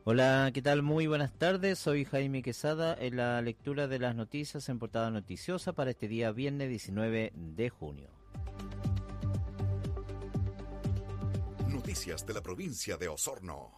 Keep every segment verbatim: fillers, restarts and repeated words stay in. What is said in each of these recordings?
Hola, ¿qué tal? Muy buenas tardes, soy Jaime Quesada en la lectura de las noticias en Portada Noticiosa para este día viernes diecinueve de junio. Noticias de la provincia de Osorno.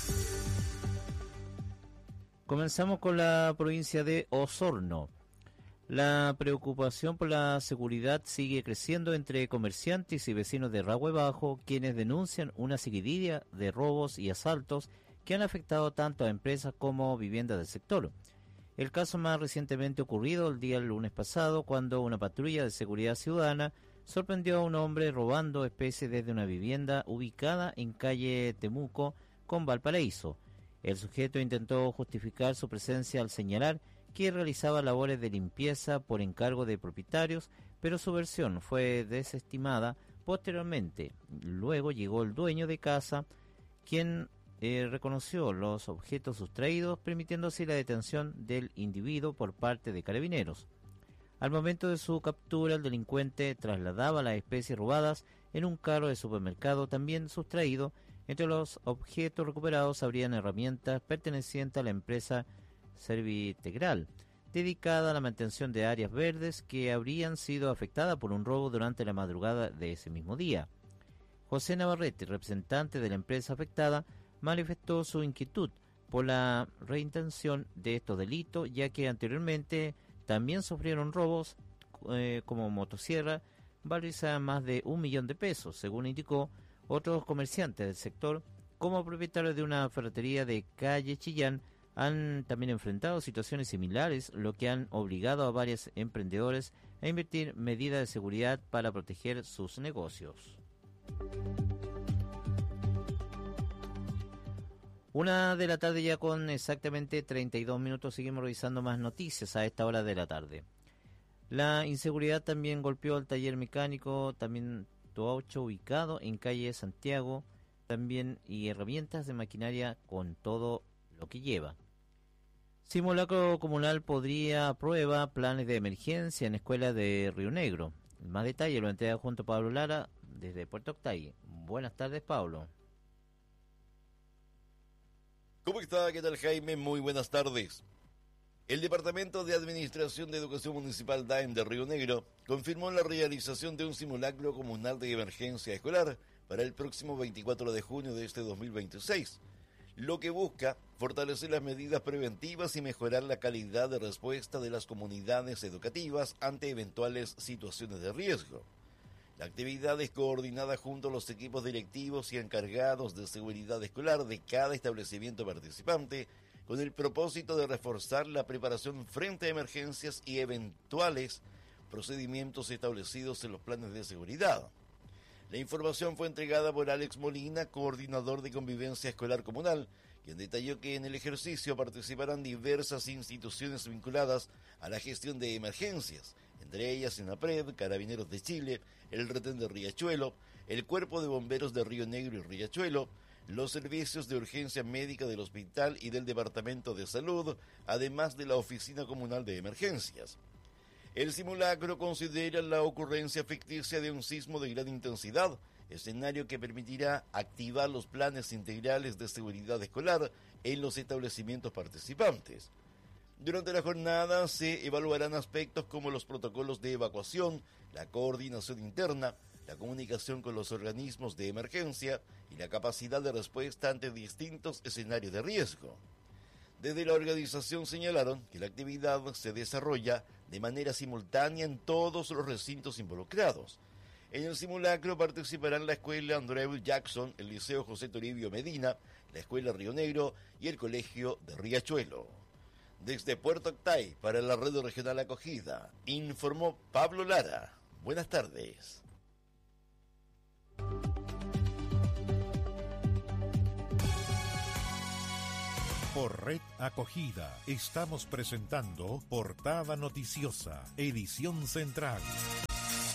Comenzamos con la provincia de Osorno. La preocupación por la seguridad sigue creciendo entre comerciantes y vecinos de Rahue Bajo, quienes denuncian una seguidilla de robos y asaltos que han afectado tanto a empresas como viviendas del sector. El caso más recientemente ocurrido el día lunes pasado, cuando una patrulla de seguridad ciudadana sorprendió a un hombre robando especies desde una vivienda ubicada en calle Temuco con Valparaíso. El sujeto intentó justificar su presencia al señalar que realizaba labores de limpieza por encargo de propietarios, pero su versión fue desestimada posteriormente. Luego llegó el dueño de casa, quien eh, reconoció los objetos sustraídos, permitiendo así la detención del individuo por parte de carabineros. Al momento de su captura, el delincuente trasladaba las especies robadas en un carro de supermercado también sustraído. Entre los objetos recuperados habrían herramientas pertenecientes a la empresa Servitegral, dedicada a la mantención de áreas verdes que habrían sido afectadas por un robo durante la madrugada de ese mismo día. José Navarrete, representante de la empresa afectada, manifestó su inquietud por la reintención de estos delitos, ya que anteriormente también sufrieron robos eh, como motosierra, valorizadas más de un millón de pesos, según indicó. Otros comerciantes del sector, como propietarios de una ferretería de calle Chillán, han también enfrentado situaciones similares, lo que han obligado a varios emprendedores a invertir medidas de seguridad para proteger sus negocios. Una de la tarde ya con exactamente treinta y dos minutos, seguimos revisando más noticias a esta hora de la tarde. La inseguridad también golpeó al taller mecánico, también Toaucho, ubicado en calle Santiago, también y herramientas de maquinaria con todo lo que lleva. Simulacro comunal podría aprueba planes de emergencia en escuela de Río Negro. Más detalle lo entrega junto a Pablo Lara desde Puerto Octay. Buenas tardes, Pablo. ¿Cómo está? ¿Qué tal, Jaime? Muy buenas tardes. El Departamento de Administración de Educación Municipal D A E M de Río Negro confirmó la realización de un simulacro comunal de emergencia escolar para el próximo veinticuatro de junio de este dos mil veintiséis, lo que busca fortalecer las medidas preventivas y mejorar la calidad de respuesta de las comunidades educativas ante eventuales situaciones de riesgo. La actividad es coordinada junto a los equipos directivos y encargados de seguridad escolar de cada establecimiento participante, con el propósito de reforzar la preparación frente a emergencias y eventuales procedimientos establecidos en los planes de seguridad. La información fue entregada por Alex Molina, coordinador de convivencia escolar comunal, quien detalló que en el ejercicio participarán diversas instituciones vinculadas a la gestión de emergencias, entre ellas SENAPRED, Carabineros de Chile, el Retén de Riachuelo, el Cuerpo de Bomberos de Río Negro y Riachuelo, los servicios de urgencia médica del hospital y del Departamento de Salud, además de la Oficina Comunal de Emergencias. El simulacro considera la ocurrencia ficticia de un sismo de gran intensidad, escenario que permitirá activar los planes integrales de seguridad escolar en los establecimientos participantes. Durante la jornada se evaluarán aspectos como los protocolos de evacuación, la coordinación interna, la comunicación con los organismos de emergencia y la capacidad de respuesta ante distintos escenarios de riesgo. Desde la organización señalaron que la actividad se desarrolla de manera simultánea en todos los recintos involucrados. En el simulacro participarán la Escuela Andrew Jackson, el Liceo José Toribio Medina, la Escuela Río Negro y el Colegio de Riachuelo. Desde Puerto Octay, para la Red Regional Acogida, informó Pablo Lara. Buenas tardes. Por Red Acogida estamos presentando Portada Noticiosa, edición central.